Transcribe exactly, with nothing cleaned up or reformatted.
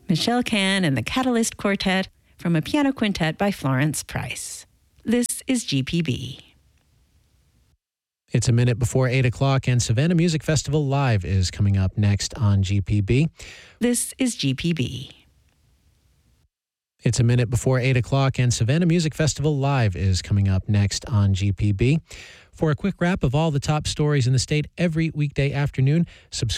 Michelle Can and the Catalyst Quartet from a piano quintet by Florence Price. This is G P B. It's a minute before eight o'clock, and Savannah Music Festival Live is coming up next on G P B. This is G P B. It's a minute before eight o'clock, and Savannah Music Festival Live is coming up next on G P B. For a quick wrap of all the top stories in the state every weekday afternoon, subscribe